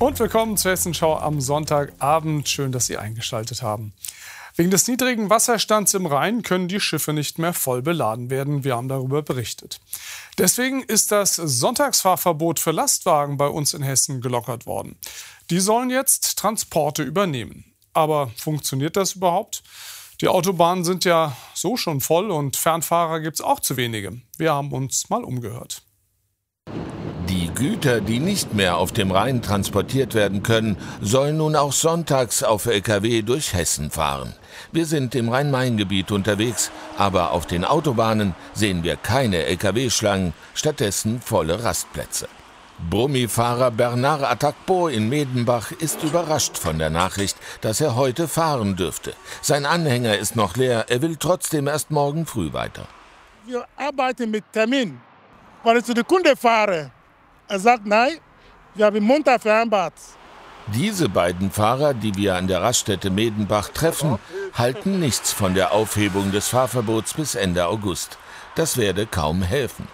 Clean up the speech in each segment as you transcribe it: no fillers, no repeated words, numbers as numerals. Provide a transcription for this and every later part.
Und willkommen zur Hessenschau am Sonntagabend. Schön, dass Sie eingeschaltet haben. Wegen des niedrigen Wasserstands im Rhein können die Schiffe nicht mehr voll beladen werden. Wir haben darüber berichtet. Deswegen ist das Sonntagsfahrverbot für Lastwagen bei uns in Hessen gelockert worden. Die sollen jetzt Transporte übernehmen. Aber funktioniert das überhaupt? Die Autobahnen sind ja so schon voll und Fernfahrer gibt es auch zu wenige. Wir haben uns mal umgehört. Die Güter, die nicht mehr auf dem Rhein transportiert werden können, sollen nun auch sonntags auf Lkw durch Hessen fahren. Wir sind im Rhein-Main-Gebiet unterwegs, aber auf den Autobahnen sehen wir keine Lkw-Schlangen, stattdessen volle Rastplätze. Brummifahrer Bernard Atakpo in Medenbach ist überrascht von der Nachricht, dass er heute fahren dürfte. Sein Anhänger ist noch leer, er will trotzdem erst morgen früh weiter. Wir arbeiten mit Termin. Wenn ich zu dem Kunde fahre, er sagt nein, wir haben Montag vereinbart. Diese beiden Fahrer, die wir an der Raststätte Medenbach treffen, halten nichts von der Aufhebung des Fahrverbots bis Ende August. Das werde kaum helfen.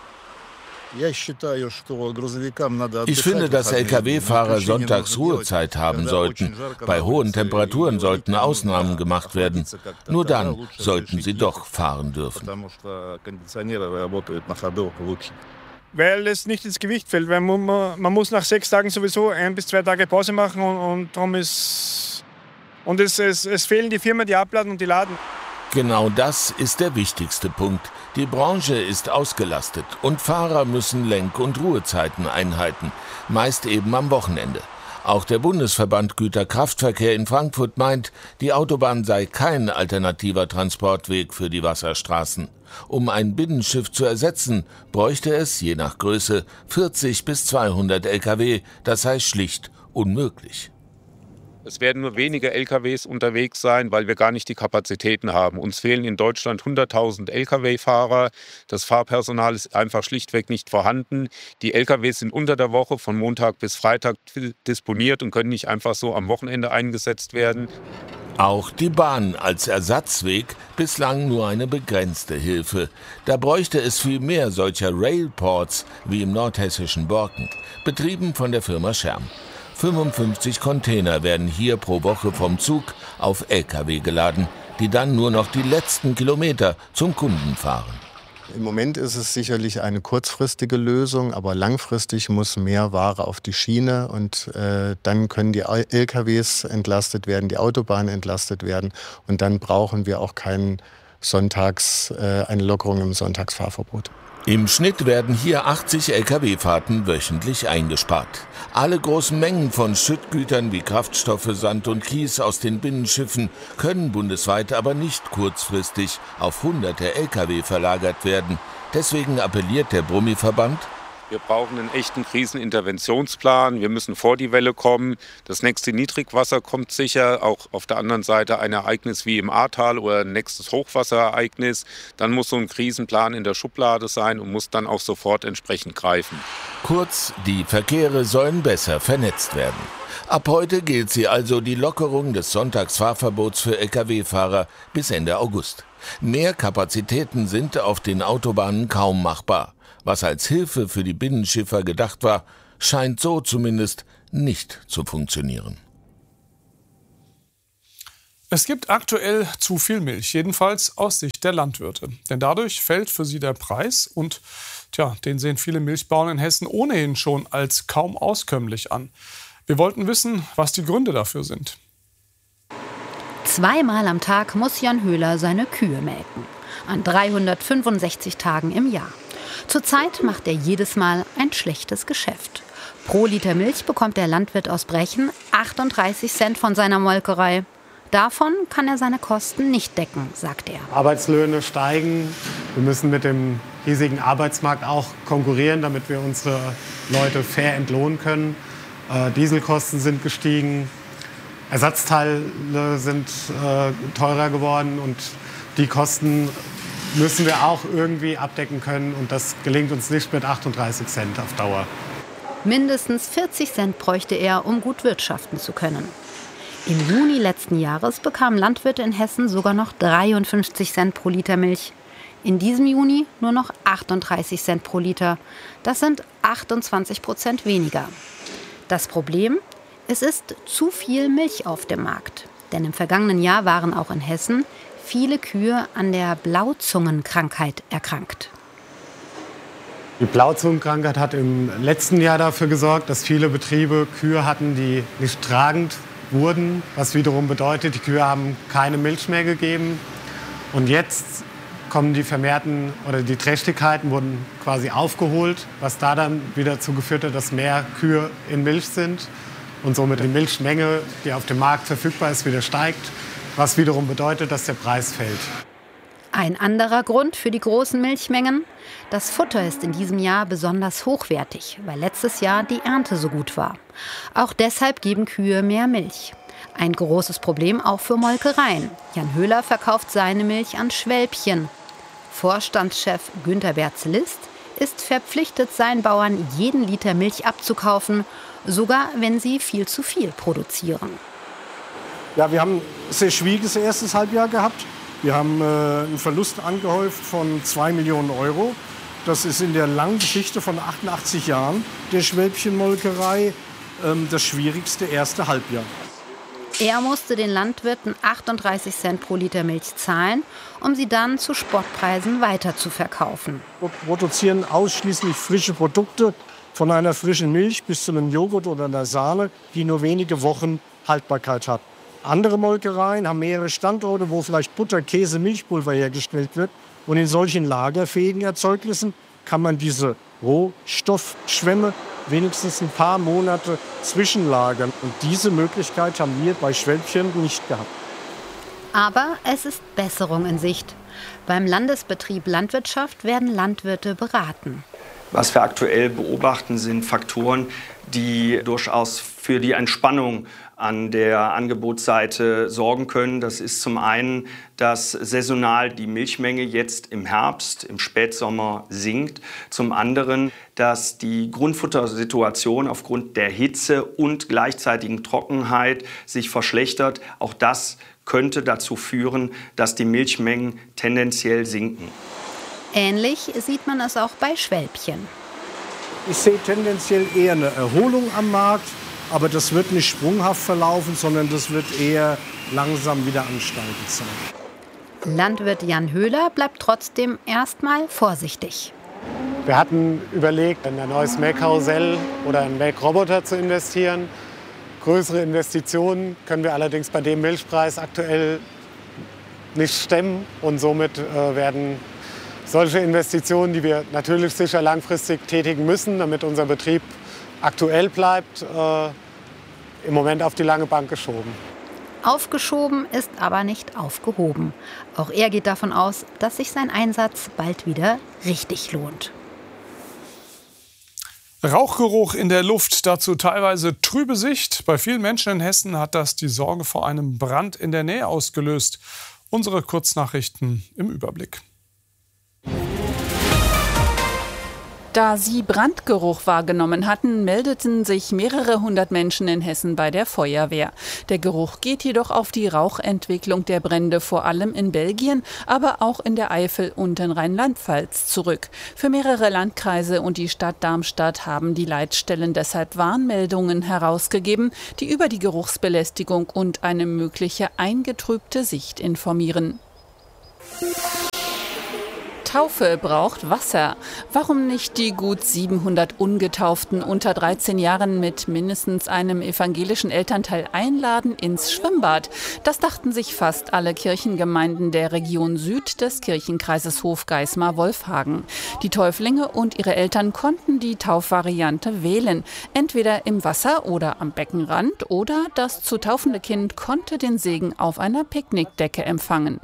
Ich finde, dass Lkw-Fahrer sonntags Ruhezeit haben sollten. Bei hohen Temperaturen sollten Ausnahmen gemacht werden. Nur dann sollten sie doch fahren dürfen. Weil es nicht ins Gewicht fällt. Weil man muss nach 6 Tagen sowieso 1 bis 2 Tage Pause machen und darum es fehlen die Firmen, die abladen und die laden. Genau das ist der wichtigste Punkt. Die Branche ist ausgelastet und Fahrer müssen Lenk- und Ruhezeiten einhalten, meist eben am Wochenende. Auch der Bundesverband Güterkraftverkehr in Frankfurt meint, die Autobahn sei kein alternativer Transportweg für die Wasserstraßen. Um ein Binnenschiff zu ersetzen, bräuchte es, je nach Größe, 40 bis 200 Lkw. Das sei schlicht unmöglich. Es werden nur wenige LKWs unterwegs sein, weil wir gar nicht die Kapazitäten haben. Uns fehlen in Deutschland 100.000 Lkw-Fahrer. Das Fahrpersonal ist einfach schlichtweg nicht vorhanden. Die LKWs sind unter der Woche von Montag bis Freitag disponiert und können nicht einfach so am Wochenende eingesetzt werden. Auch die Bahn als Ersatzweg bislang nur eine begrenzte Hilfe. Da bräuchte es viel mehr solcher Railports wie im nordhessischen Borken, betrieben von der Firma Scherm. 55 Container werden hier pro Woche vom Zug auf Lkw geladen, die dann nur noch die letzten Kilometer zum Kunden fahren. Im Moment ist es sicherlich eine kurzfristige Lösung, aber langfristig muss mehr Ware auf die Schiene und dann können die LKWs entlastet werden, die Autobahnen entlastet werden und dann brauchen wir auch eine Lockerung im Sonntagsfahrverbot. Im Schnitt werden hier 80 Lkw-Fahrten wöchentlich eingespart. Alle großen Mengen von Schüttgütern wie Kraftstoffe, Sand und Kies aus den Binnenschiffen können bundesweit aber nicht kurzfristig auf hunderte Lkw verlagert werden. Deswegen appelliert der Brummiverband: Wir brauchen einen echten Kriseninterventionsplan. Wir müssen vor die Welle kommen. Das nächste Niedrigwasser kommt sicher. Auch auf der anderen Seite ein Ereignis wie im Ahrtal oder ein nächstes Hochwasserereignis. Dann muss so ein Krisenplan in der Schublade sein und muss dann auch sofort entsprechend greifen. Kurz, die Verkehre sollen besser vernetzt werden. Ab heute gilt sie also die Lockerung des Sonntagsfahrverbots für Lkw-Fahrer bis Ende August. Mehr Kapazitäten sind auf den Autobahnen kaum machbar. Was als Hilfe für die Binnenschiffer gedacht war, scheint so zumindest nicht zu funktionieren. Es gibt aktuell zu viel Milch, jedenfalls aus Sicht der Landwirte. Denn dadurch fällt für sie der Preis und den sehen viele Milchbauern in Hessen ohnehin schon als kaum auskömmlich an. Wir wollten wissen, was die Gründe dafür sind. 2-mal am Tag muss Jan Höhler seine Kühe melken. An 365 Tagen im Jahr. Zurzeit macht er jedes Mal ein schlechtes Geschäft. Pro Liter Milch bekommt der Landwirt aus Brechen 38 Cent von seiner Molkerei. Davon kann er seine Kosten nicht decken, sagt er. Arbeitslöhne steigen. Wir müssen mit dem hiesigen Arbeitsmarkt auch konkurrieren, damit wir unsere Leute fair entlohnen können. Dieselkosten sind gestiegen. Ersatzteile sind teurer geworden und die Kosten müssen wir auch irgendwie abdecken können. Und das gelingt uns nicht mit 38 Cent auf Dauer. Mindestens 40 Cent bräuchte er, um gut wirtschaften zu können. Im Juni letzten Jahres bekamen Landwirte in Hessen sogar noch 53 Cent pro Liter Milch. In diesem Juni nur noch 38 Cent pro Liter. Das sind 28% weniger. Das Problem? Es ist zu viel Milch auf dem Markt. Denn im vergangenen Jahr waren auch in Hessen viele Kühe an der Blauzungenkrankheit erkrankt. Die Blauzungenkrankheit hat im letzten Jahr dafür gesorgt, dass viele Betriebe Kühe hatten, die nicht tragend wurden. Was wiederum bedeutet, die Kühe haben keine Milch mehr gegeben. Und jetzt kommen die vermehrten oder die Trächtigkeiten wurden quasi aufgeholt, was da dann wieder dazu geführt hat, dass mehr Kühe in Milch sind und somit die Milchmenge, die auf dem Markt verfügbar ist, wieder steigt, was wiederum bedeutet, dass der Preis fällt. Ein anderer Grund für die großen Milchmengen: Das Futter ist in diesem Jahr besonders hochwertig, weil letztes Jahr die Ernte so gut war. Auch deshalb geben Kühe mehr Milch. Ein großes Problem auch für Molkereien. Jan Höhler verkauft seine Milch an Schwälbchen. Vorstandschef Günter Berzelist ist verpflichtet, seinen Bauern jeden Liter Milch abzukaufen, sogar wenn sie viel zu viel produzieren. Ja, wir haben ein sehr schwieriges erstes Halbjahr gehabt. Wir haben einen Verlust angehäuft von 2 Millionen Euro. Das ist in der langen Geschichte von 88 Jahren der Schwälbchenmolkerei das schwierigste erste Halbjahr. Er musste den Landwirten 38 Cent pro Liter Milch zahlen, um sie dann zu Spottpreisen weiter zu verkaufen. Wir produzieren ausschließlich frische Produkte, von einer frischen Milch bis zu einem Joghurt oder einer Sahne, die nur wenige Wochen Haltbarkeit hat. Andere Molkereien haben mehrere Standorte, wo vielleicht Butter, Käse, Milchpulver hergestellt wird. Und in solchen lagerfähigen Erzeugnissen kann man diese Rohstoffschwämme wenigstens ein paar Monate zwischenlagern. Und diese Möglichkeit haben wir bei Schwälbchen nicht gehabt. Aber es ist Besserung in Sicht. Beim Landesbetrieb Landwirtschaft werden Landwirte beraten. Was wir aktuell beobachten, sind Faktoren, die durchaus für die Entspannung an der Angebotsseite sorgen können. Das ist zum einen, dass saisonal die Milchmenge jetzt im Herbst, im Spätsommer sinkt. Zum anderen, dass die Grundfuttersituation aufgrund der Hitze und gleichzeitigen Trockenheit sich verschlechtert. Auch das könnte dazu führen, dass die Milchmengen tendenziell sinken. Ähnlich sieht man es auch bei Schwälbchen. Ich sehe tendenziell eher eine Erholung am Markt. Aber das wird nicht sprunghaft verlaufen, sondern das wird eher langsam wieder ansteigend sein. Landwirt Jan Höhler bleibt trotzdem erstmal vorsichtig. Wir hatten überlegt, in ein neues Melkkarussell oder einen Melkroboter zu investieren. Größere Investitionen können wir allerdings bei dem Milchpreis aktuell nicht stemmen. Und somit werden solche Investitionen, die wir natürlich sicher langfristig tätigen müssen, damit unser Betrieb aktuell bleibt, im Moment auf die lange Bank geschoben. Aufgeschoben ist aber nicht aufgehoben. Auch er geht davon aus, dass sich sein Einsatz bald wieder richtig lohnt. Rauchgeruch in der Luft, dazu teilweise trübe Sicht. Bei vielen Menschen in Hessen hat das die Sorge vor einem Brand in der Nähe ausgelöst. Unsere Kurznachrichten im Überblick. Da sie Brandgeruch wahrgenommen hatten, meldeten sich mehrere hundert Menschen in Hessen bei der Feuerwehr. Der Geruch geht jedoch auf die Rauchentwicklung der Brände vor allem in Belgien, aber auch in der Eifel und in Rheinland-Pfalz zurück. Für mehrere Landkreise und die Stadt Darmstadt haben die Leitstellen deshalb Warnmeldungen herausgegeben, die über die Geruchsbelästigung und eine mögliche eingetrübte Sicht informieren. Taufe braucht Wasser. Warum nicht die gut 700 Ungetauften unter 13 Jahren mit mindestens einem evangelischen Elternteil einladen ins Schwimmbad? Das dachten sich fast alle Kirchengemeinden der Region Süd des Kirchenkreises Hofgeismar-Wolfhagen. Die Täuflinge und ihre Eltern konnten die Taufvariante wählen. Entweder im Wasser oder am Beckenrand, oder das zu taufende Kind konnte den Segen auf einer Picknickdecke empfangen.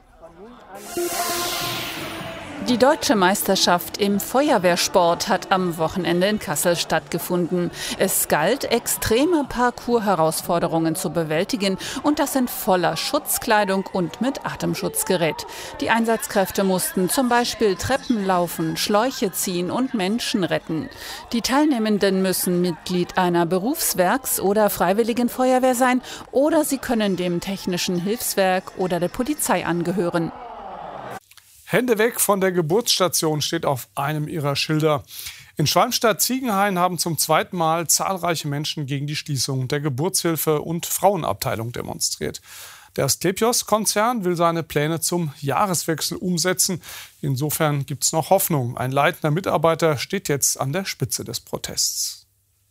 Die deutsche Meisterschaft im Feuerwehrsport hat am Wochenende in Kassel stattgefunden. Es galt, extreme Parcours-Herausforderungen zu bewältigen, und das in voller Schutzkleidung und mit Atemschutzgerät. Die Einsatzkräfte mussten zum Beispiel Treppen laufen, Schläuche ziehen und Menschen retten. Die Teilnehmenden müssen Mitglied einer Berufswerks- oder Freiwilligen Feuerwehr sein, oder sie können dem Technischen Hilfswerk oder der Polizei angehören. Hände weg von der Geburtsstation steht auf einem ihrer Schilder. In Schwalmstadt-Ziegenhain haben zum zweiten Mal zahlreiche Menschen gegen die Schließung der Geburtshilfe- und Frauenabteilung demonstriert. Der Asklepios-Konzern will seine Pläne zum Jahreswechsel umsetzen. Insofern gibt es noch Hoffnung. Ein leitender Mitarbeiter steht jetzt an der Spitze des Protests.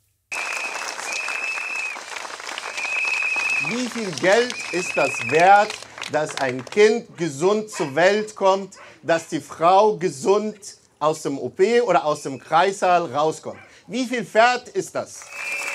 Wie viel Geld ist das wert, dass ein Kind gesund zur Welt kommt, dass die Frau gesund aus dem OP oder aus dem Kreissaal rauskommt? Wie viel wert ist das?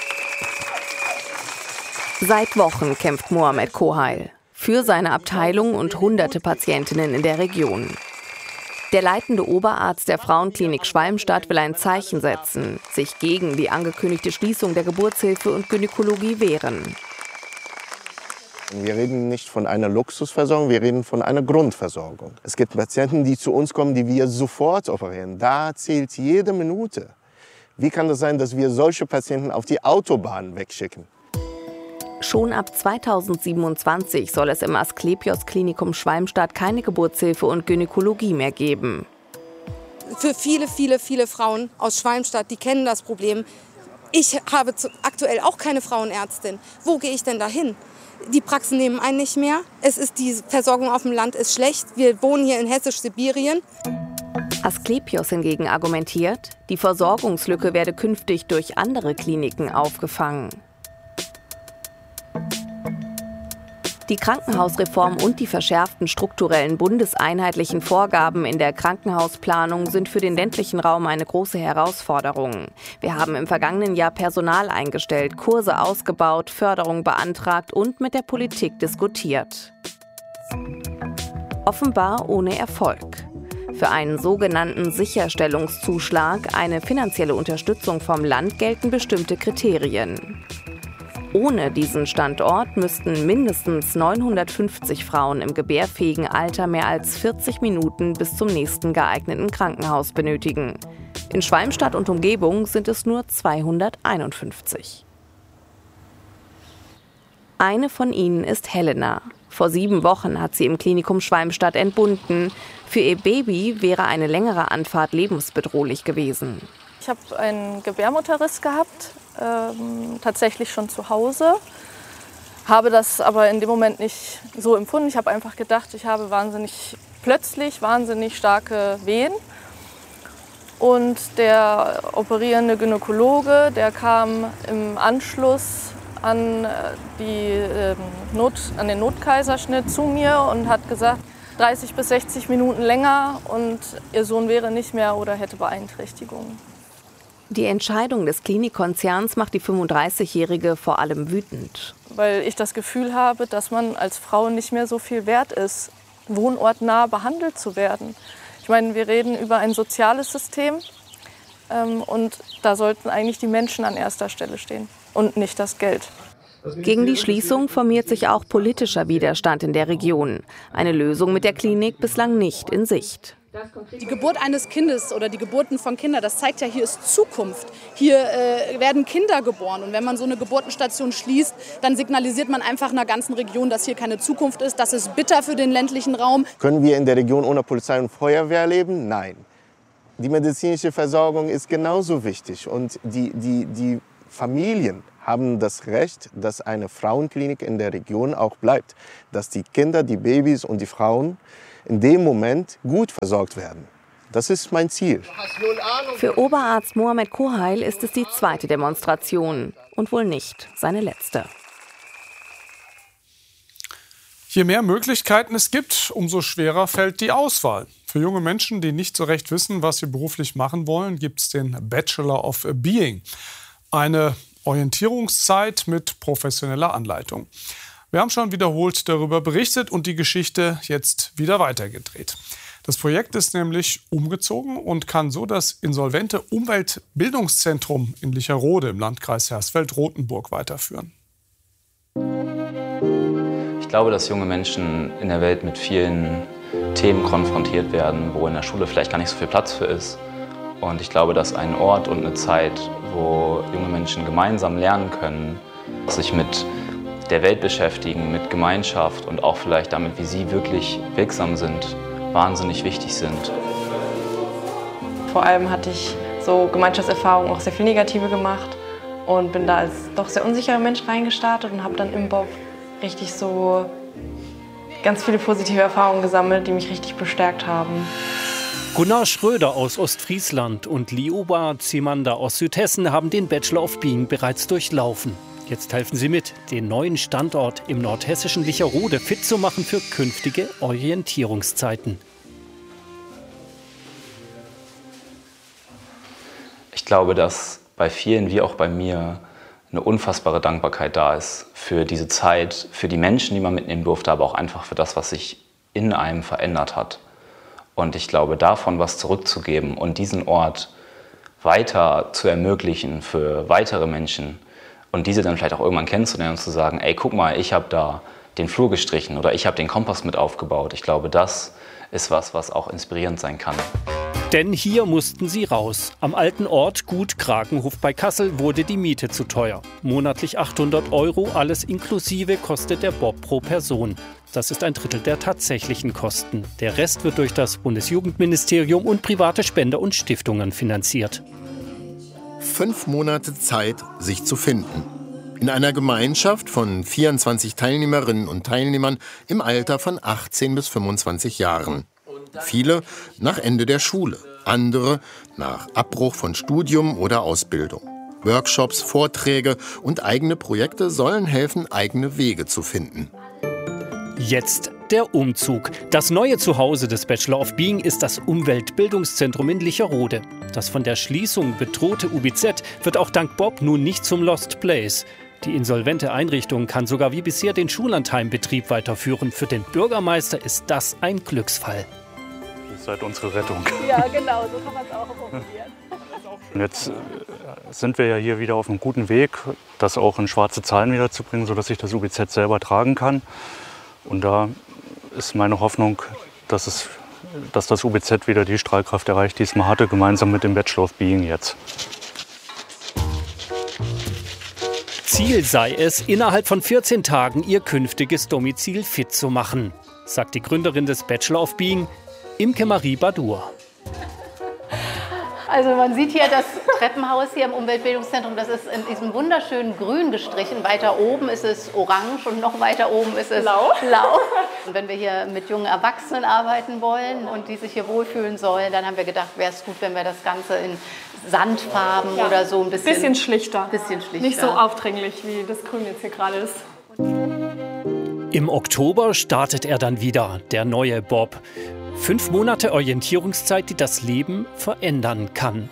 Seit Wochen kämpft Mohamed Kohail für seine Abteilung und hunderte Patientinnen in der Region. Der leitende Oberarzt der Frauenklinik Schwalmstadt will ein Zeichen setzen, sich gegen die angekündigte Schließung der Geburtshilfe und Gynäkologie wehren. Wir reden nicht von einer Luxusversorgung, wir reden von einer Grundversorgung. Es gibt Patienten, die zu uns kommen, die wir sofort operieren. Da zählt jede Minute. Wie kann es sein, dass wir solche Patienten auf die Autobahn wegschicken? Schon ab 2027 soll es im Asklepios-Klinikum Schwalmstadt keine Geburtshilfe und Gynäkologie mehr geben. Für viele Frauen aus Schwalmstadt, die kennen das Problem. Ich habe aktuell auch keine Frauenärztin. Wo gehe ich denn da hin? Die Praxen nehmen einen nicht mehr. Die Versorgung auf dem Land ist schlecht. Wir wohnen hier in Hessisch-Sibirien. Asklepios hingegen argumentiert, die Versorgungslücke werde künftig durch andere Kliniken aufgefangen. Die Krankenhausreform und die verschärften strukturellen bundeseinheitlichen Vorgaben in der Krankenhausplanung sind für den ländlichen Raum eine große Herausforderung. Wir haben im vergangenen Jahr Personal eingestellt, Kurse ausgebaut, Förderung beantragt und mit der Politik diskutiert. Offenbar ohne Erfolg. Für einen sogenannten Sicherstellungszuschlag, eine finanzielle Unterstützung vom Land, gelten bestimmte Kriterien. Ohne diesen Standort müssten mindestens 950 Frauen im gebärfähigen Alter mehr als 40 Minuten bis zum nächsten geeigneten Krankenhaus benötigen. In Schwalmstadt und Umgebung sind es nur 251. Eine von ihnen ist Helena. Vor 7 Wochen hat sie im Klinikum Schwalmstadt entbunden. Für ihr Baby wäre eine längere Anfahrt lebensbedrohlich gewesen. Ich habe einen Gebärmutterriss gehabt, tatsächlich schon zu Hause. Habe das aber in dem Moment nicht so empfunden. Ich habe einfach gedacht, ich habe plötzlich wahnsinnig starke Wehen. Und der operierende Gynäkologe, der kam im Anschluss an den Notkaiserschnitt zu mir und hat gesagt, 30 bis 60 Minuten länger und ihr Sohn wäre nicht mehr oder hätte Beeinträchtigungen. Die Entscheidung des Klinikkonzerns macht die 35-Jährige vor allem wütend. Weil ich das Gefühl habe, dass man als Frau nicht mehr so viel wert ist, wohnortnah behandelt zu werden. Ich meine, wir reden über ein soziales System und da sollten eigentlich die Menschen an erster Stelle stehen und nicht das Geld. Gegen die Schließung formiert sich auch politischer Widerstand in der Region. Eine Lösung mit der Klinik bislang nicht in Sicht. Die Geburt eines Kindes oder die Geburten von Kindern, das zeigt ja, hier ist Zukunft. Hier werden Kinder geboren. Und wenn man so eine Geburtenstation schließt, dann signalisiert man einfach einer ganzen Region, dass hier keine Zukunft ist. Das ist bitter für den ländlichen Raum. Können wir in der Region ohne Polizei und Feuerwehr leben? Nein. Die medizinische Versorgung ist genauso wichtig. Und die Familien haben das Recht, dass eine Frauenklinik in der Region auch bleibt. Dass die Kinder, die Babys und die Frauen in dem Moment gut versorgt werden. Das ist mein Ziel. Für Oberarzt Mohamed Kohail ist es die zweite Demonstration und wohl nicht seine letzte. Je mehr Möglichkeiten es gibt, umso schwerer fällt die Auswahl. Für junge Menschen, die nicht so recht wissen, was sie beruflich machen wollen, gibt es den Bachelor of Being. Eine Orientierungszeit mit professioneller Anleitung. Wir haben schon wiederholt darüber berichtet und die Geschichte jetzt wieder weitergedreht. Das Projekt ist nämlich umgezogen und kann so das insolvente Umweltbildungszentrum in Licherode im Landkreis Hersfeld-Rotenburg weiterführen. Ich glaube, dass junge Menschen in der Welt mit vielen Themen konfrontiert werden, wo in der Schule vielleicht gar nicht so viel Platz für ist. Und ich glaube, dass ein Ort und eine Zeit, wo junge Menschen gemeinsam lernen können, sich mit der Welt beschäftigen, mit Gemeinschaft und auch vielleicht damit, wie sie wirklich wirksam sind, wahnsinnig wichtig sind. Vor allem hatte ich so Gemeinschaftserfahrungen auch sehr viel negative gemacht und bin da als doch sehr unsicherer Mensch reingestartet und habe dann im Bob richtig so ganz viele positive Erfahrungen gesammelt, die mich richtig bestärkt haben. Gunnar Schröder aus Ostfriesland und Lioba Zimander aus Südhessen haben den Bachelor of Being bereits durchlaufen. Jetzt helfen sie mit, den neuen Standort im nordhessischen Licherode fit zu machen für künftige Orientierungszeiten. Ich glaube, dass bei vielen, wie auch bei mir, eine unfassbare Dankbarkeit da ist für diese Zeit, für die Menschen, die man mitnehmen durfte, aber auch einfach für das, was sich in einem verändert hat. Und ich glaube, davon was zurückzugeben und diesen Ort weiter zu ermöglichen für weitere Menschen und diese dann vielleicht auch irgendwann kennenzulernen und zu sagen, ey, guck mal, ich habe da den Flur gestrichen oder ich habe den Kompass mit aufgebaut. Ich glaube, das ist was auch inspirierend sein kann. Denn hier mussten sie raus. Am alten Ort Gut Krakenhof bei Kassel wurde die Miete zu teuer. Monatlich 800 €, alles inklusive, kostet der Bob pro Person. Das ist 1/3 der tatsächlichen Kosten. Der Rest wird durch das Bundesjugendministerium und private Spender und Stiftungen finanziert. 5 Monate Zeit, sich zu finden. In einer Gemeinschaft von 24 Teilnehmerinnen und Teilnehmern im Alter von 18 bis 25 Jahren. Viele nach Ende der Schule, andere nach Abbruch von Studium oder Ausbildung. Workshops, Vorträge und eigene Projekte sollen helfen, eigene Wege zu finden. Jetzt der Umzug. Das neue Zuhause des Bachelor of Being ist das Umweltbildungszentrum in Licherode. Das von der Schließung bedrohte UBZ wird auch dank Bob nun nicht zum Lost Place. Die insolvente Einrichtung kann sogar wie bisher den Schullandheimbetrieb weiterführen. Für den Bürgermeister ist das ein Glücksfall. Ihr seid unsere Rettung. Ja, genau, so kann man es auch formulieren. Und jetzt sind wir ja hier wieder auf einem guten Weg, das auch in schwarze Zahlen wiederzubringen, sodass ich das UBZ selber tragen kann. Und da ist meine Hoffnung, dass das UBZ wieder die Strahlkraft erreicht, die es mal hatte, gemeinsam mit dem Bachelor of Being jetzt. Ziel sei es, innerhalb von 14 Tagen ihr künftiges Domizil fit zu machen, sagt die Gründerin des Bachelor of Being, Imke Marie Badur. Also man sieht hier das Treppenhaus hier im Umweltbildungszentrum, das ist in diesem wunderschönen Grün gestrichen. Weiter oben ist es orange und noch weiter oben ist es blau. Und wenn wir hier mit jungen Erwachsenen arbeiten wollen und die sich hier wohlfühlen sollen, dann haben wir gedacht, wäre es gut, wenn wir das Ganze in Sandfarben oder so ein bisschen schlichter. Nicht so aufdringlich aufdringlich, wie das Grün jetzt hier gerade ist. Im Oktober startet er dann wieder, der neue Bob. 5 Monate Orientierungszeit, die das Leben verändern kann.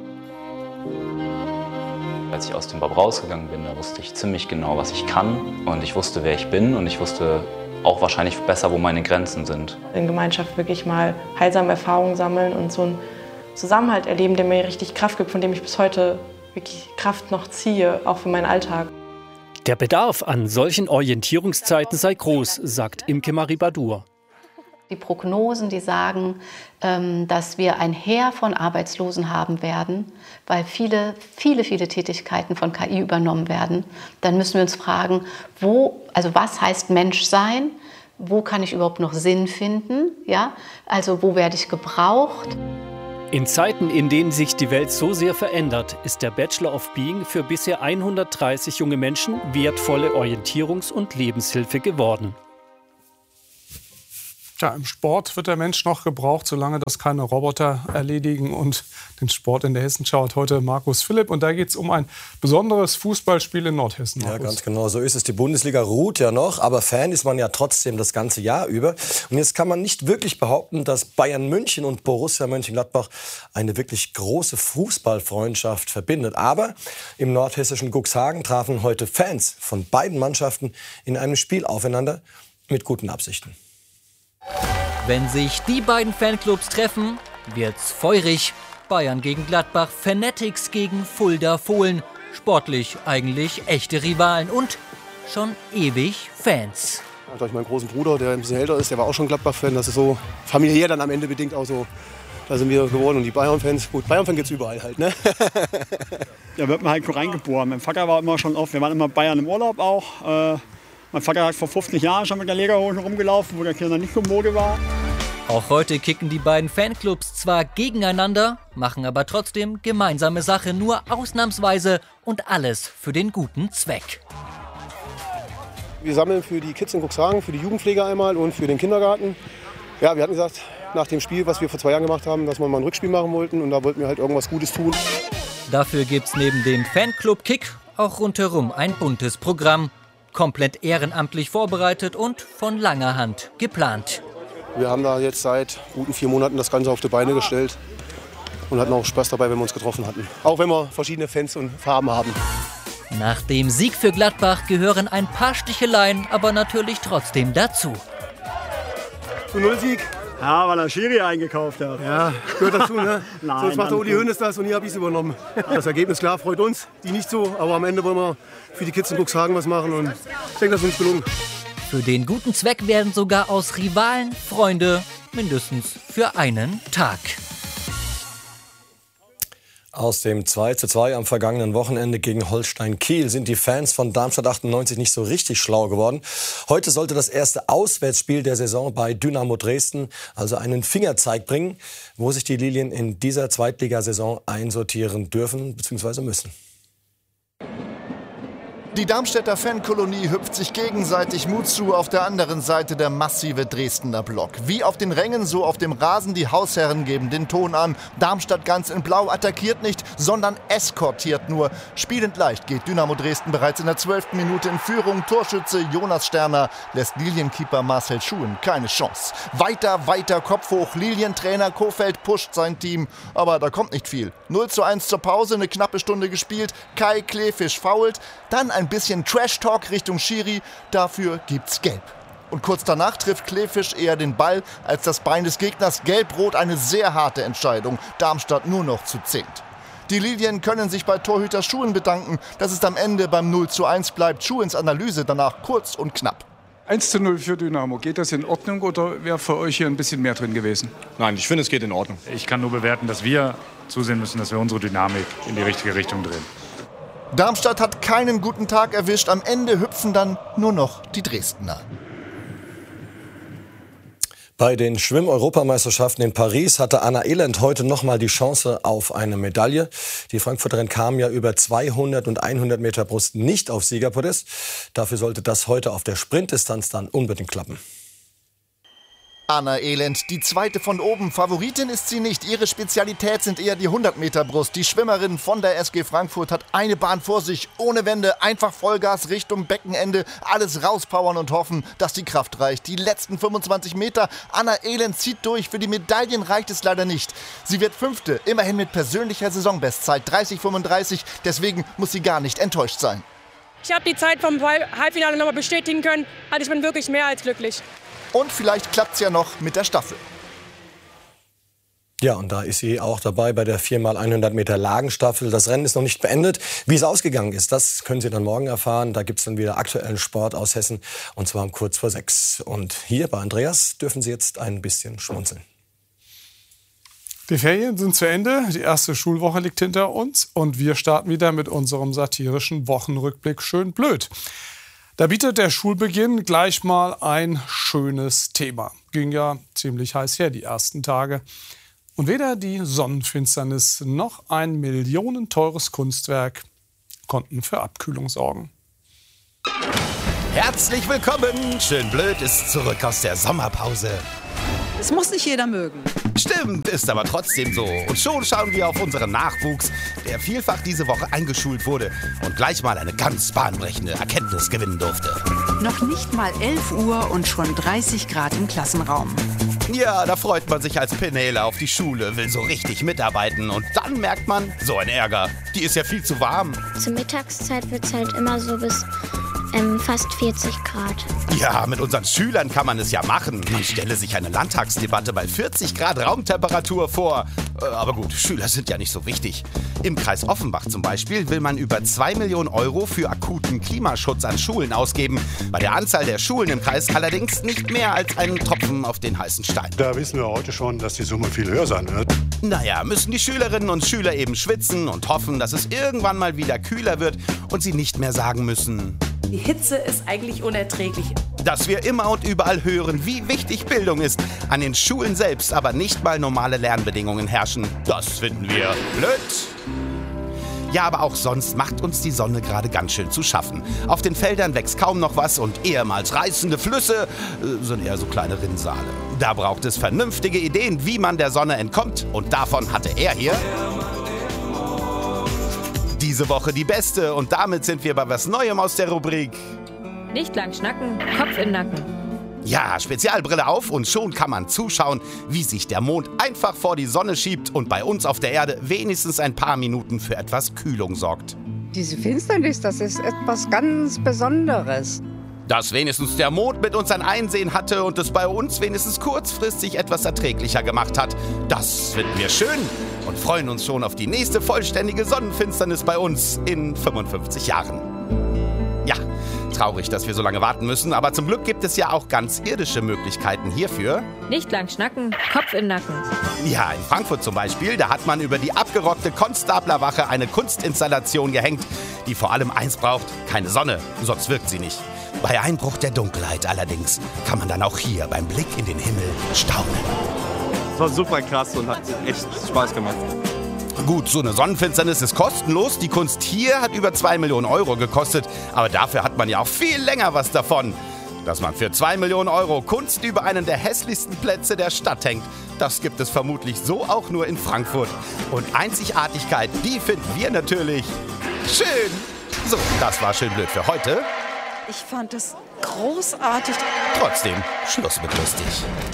Als ich aus dem Bob rausgegangen bin, da wusste ich ziemlich genau, was ich kann. Und ich wusste, wer ich bin. Und ich wusste auch wahrscheinlich besser, wo meine Grenzen sind. In Gemeinschaft wirklich mal heilsame Erfahrungen sammeln und so einen Zusammenhalt erleben, der mir richtig Kraft gibt, von dem ich bis heute wirklich Kraft noch ziehe, auch für meinen Alltag. Der Bedarf an solchen Orientierungszeiten sei groß, sagt Imke Marie Badur. Die Prognosen, die sagen, dass wir ein Heer von Arbeitslosen haben werden, weil viele Tätigkeiten von KI übernommen werden. Dann müssen wir uns fragen, was heißt Menschsein? Wo kann ich überhaupt noch Sinn finden? Ja? Also wo werde ich gebraucht? In Zeiten, in denen sich die Welt so sehr verändert, ist der Bachelor of Being für bisher 130 junge Menschen wertvolle Orientierungs- und Lebenshilfe geworden. Ja, im Sport wird der Mensch noch gebraucht, solange das keine Roboter erledigen. Und den Sport in der Hessenschau hat heute Markus Philipp. Und da geht es um ein besonderes Fußballspiel in Nordhessen. Ja, ganz genau, so ist es. Die Bundesliga ruht ja noch, aber Fan ist man ja trotzdem das ganze Jahr über. Und jetzt kann man nicht wirklich behaupten, dass Bayern München und Borussia Mönchengladbach eine wirklich große Fußballfreundschaft verbindet. Aber im nordhessischen Cuxhagen trafen heute Fans von beiden Mannschaften in einem Spiel aufeinander mit guten Absichten. Wenn sich die beiden Fanclubs treffen, wird's feurig. Bayern gegen Gladbach, Fanatics gegen Fulda Fohlen. Sportlich eigentlich echte Rivalen und schon ewig Fans. Durch meinen großen Bruder, der ein bisschen älter ist, der war auch schon Gladbach-Fan. Das ist so familiär dann am Ende bedingt auch so. Da sind wir geworden. Und die Bayern-Fans, gut, Bayern-Fan gibt's überall halt, ne? Ja, wird man halt reingeboren. Mein Vater war immer schon oft, wir waren immer Bayern im Urlaub auch. Mein Vater hat vor 50 Jahren schon mit der Lederhose rumgelaufen, wo der Kinder nicht Mode war. Auch heute kicken die beiden Fanclubs zwar gegeneinander, machen aber trotzdem gemeinsame Sache, nur ausnahmsweise und alles für den guten Zweck. Wir sammeln für die Kids in Cuxhaven, für die Jugendpflege einmal und für den Kindergarten. Ja, wir hatten gesagt, nach dem Spiel, was wir vor 2 Jahren gemacht haben, dass wir mal ein Rückspiel machen wollten und da wollten wir halt irgendwas Gutes tun. Dafür gibt's neben dem Fanclub-Kick auch rundherum ein buntes Programm, komplett ehrenamtlich vorbereitet und von langer Hand geplant. Wir haben da jetzt seit guten 4 Monaten das Ganze auf die Beine gestellt und hatten auch Spaß dabei, wenn wir uns getroffen hatten. Auch wenn wir verschiedene Fans und Farben haben. Nach dem Sieg für Gladbach gehören ein paar Sticheleien aber natürlich trotzdem dazu. Zu 0-Sieg? Ja, weil er Schiri eingekauft hat. Ja, gehört dazu, ne? Nein, sonst macht Uli Hoeneß das und hier habe ich es übernommen. Das Ergebnis, klar, freut uns, die nicht so. Aber am Ende wollen wir für die Kids in Cuxhaven was machen und ich denke, das ist uns gelungen. Für den guten Zweck werden sogar aus Rivalen Freunde, mindestens für einen Tag. Aus dem 2:2 am vergangenen Wochenende gegen Holstein Kiel sind die Fans von Darmstadt 98 nicht so richtig schlau geworden. Heute sollte das erste Auswärtsspiel der Saison bei Dynamo Dresden also einen Fingerzeig bringen, wo sich die Lilien in dieser Zweitligasaison einsortieren dürfen bzw. müssen. Die Darmstädter Fankolonie hüpft sich gegenseitig Mut zu, auf der anderen Seite der massive Dresdner Block. Wie auf den Rängen, so auf dem Rasen, die Hausherren geben den Ton an. Darmstadt ganz in Blau attackiert nicht, sondern eskortiert nur. Spielend leicht geht Dynamo Dresden bereits in der 12. Minute in Führung. Torschütze Jonas Sterner lässt Lilienkeeper Marcel Schuhen keine Chance. Weiter, Kopf hoch. Lilientrainer Kofeld pusht sein Team, aber da kommt nicht viel. 0:1 zur Pause, eine knappe Stunde gespielt. Kai Kleefisch foult, dann ein bisschen Trash-Talk Richtung Schiri, dafür gibt's Gelb. Und kurz danach trifft Kleefisch eher den Ball als das Bein des Gegners. Gelb-Rot, eine sehr harte Entscheidung. Darmstadt nur noch zu 10. Die Lilien können sich bei Torhüter Schuhen bedanken, dass es am Ende beim 0:1 bleibt. Schuhens Analyse danach kurz und knapp. 1:0 für Dynamo. Geht das in Ordnung oder wäre für euch hier ein bisschen mehr drin gewesen? Nein, ich finde, es geht in Ordnung. Ich kann nur bewerten, dass wir zusehen müssen, dass wir unsere Dynamik in die richtige Richtung drehen. Darmstadt hat keinen guten Tag erwischt. Am Ende hüpfen dann nur noch die Dresdner. Bei den Schwimm-Europameisterschaften in Paris hatte Anna Elend heute noch mal die Chance auf eine Medaille. Die Frankfurterin kam ja über 200 und 100 Meter Brust nicht auf Siegerpodest. Dafür sollte das heute auf der Sprintdistanz dann unbedingt klappen. Anna Elend, die zweite von oben. Favoritin ist sie nicht. Ihre Spezialität sind eher die 100-Meter-Brust. Die Schwimmerin von der SG Frankfurt hat eine Bahn vor sich. Ohne Wende, einfach Vollgas Richtung Beckenende. Alles rauspowern und hoffen, dass die Kraft reicht. Die letzten 25 Meter. Anna Elend zieht durch. Für die Medaillen reicht es leider nicht. Sie wird Fünfte, immerhin mit persönlicher Saisonbestzeit 30:35. Deswegen muss sie gar nicht enttäuscht sein. Ich habe die Zeit vom Halbfinale nochmal bestätigen können. Also ich bin wirklich mehr als glücklich. Und vielleicht klappt es ja noch mit der Staffel. Ja, und da ist sie auch dabei bei der 4x100 Meter Lagenstaffel. Das Rennen ist noch nicht beendet. Wie es ausgegangen ist, das können Sie dann morgen erfahren. Da gibt es dann wieder aktuellen Sport aus Hessen, und zwar um kurz vor 6. Und hier bei Andreas dürfen Sie jetzt ein bisschen schmunzeln. Die Ferien sind zu Ende, die erste Schulwoche liegt hinter uns und wir starten wieder mit unserem satirischen Wochenrückblick Schön blöd. Da bietet der Schulbeginn gleich mal ein schönes Thema. Ging ja ziemlich heiß her die ersten Tage. Und weder die Sonnenfinsternis noch ein millionenteures Kunstwerk konnten für Abkühlung sorgen. Herzlich willkommen! Schön blöd ist zurück aus der Sommerpause. Das muss nicht jeder mögen. Stimmt, ist aber trotzdem so. Und schon schauen wir auf unseren Nachwuchs, der vielfach diese Woche eingeschult wurde und gleich mal eine ganz bahnbrechende Erkenntnis gewinnen durfte. Noch nicht mal 11 Uhr und schon 30 Grad im Klassenraum. Ja, da freut man sich als Penele auf die Schule, will so richtig mitarbeiten. Und dann merkt man, so ein Ärger, die ist ja viel zu warm. Zur Mittagszeit wird es halt immer so bis fast 40 Grad. Ja, mit unseren Schülern kann man es ja machen. Man stelle sich eine Landtagsdebatte bei 40 Grad Raumtemperatur vor. Aber gut, Schüler sind ja nicht so wichtig. Im Kreis Offenbach zum Beispiel will man über 2 Millionen Euro für akuten Klimaschutz an Schulen ausgeben. Bei der Anzahl der Schulen im Kreis allerdings nicht mehr als einen Tropfen auf den heißen Stein. Da wissen wir heute schon, dass die Summe viel höher sein wird. Naja, müssen die Schülerinnen und Schüler eben schwitzen und hoffen, dass es irgendwann mal wieder kühler wird und sie nicht mehr sagen müssen: Die Hitze ist eigentlich unerträglich. Dass wir immer und überall hören, wie wichtig Bildung ist, an den Schulen selbst aber nicht mal normale Lernbedingungen herrschen, das finden wir blöd. Ja, aber auch sonst macht uns die Sonne gerade ganz schön zu schaffen. Auf den Feldern wächst kaum noch was und ehemals reißende Flüsse sind eher so kleine Rinnsale. Da braucht es vernünftige Ideen, wie man der Sonne entkommt. Und davon hatte er hier diese Woche die beste. Und damit sind wir bei was Neuem aus der Rubrik Nicht lang schnacken, Kopf im Nacken. Ja, Spezialbrille auf und schon kann man zuschauen, wie sich der Mond einfach vor die Sonne schiebt und bei uns auf der Erde wenigstens ein paar Minuten für etwas Kühlung sorgt. Diese Finsternis, das ist etwas ganz Besonderes. Dass wenigstens der Mond mit uns ein Einsehen hatte und es bei uns wenigstens kurzfristig etwas erträglicher gemacht hat, das finden wir schön und freuen uns schon auf die nächste vollständige Sonnenfinsternis bei uns in 55 Jahren. Ja, traurig, dass wir so lange warten müssen, aber zum Glück gibt es ja auch ganz irdische Möglichkeiten hierfür. Nicht lang schnacken, Kopf im Nacken. Ja, in Frankfurt zum Beispiel, da hat man über die abgerockte Konstablerwache eine Kunstinstallation gehängt, die vor allem eins braucht, keine Sonne, sonst wirkt sie nicht. Bei Einbruch der Dunkelheit allerdings kann man dann auch hier beim Blick in den Himmel staunen. Es war super krass und hat echt Spaß gemacht. Gut, so eine Sonnenfinsternis ist kostenlos. Die Kunst hier hat über 2 Millionen Euro gekostet. Aber dafür hat man ja auch viel länger was davon. Dass man für 2 Millionen Euro Kunst über einen der hässlichsten Plätze der Stadt hängt, das gibt es vermutlich so auch nur in Frankfurt. Und Einzigartigkeit, die finden wir natürlich schön. So, das war schön blöd für heute. Ich fand es großartig. Trotzdem, Schluss mit lustig.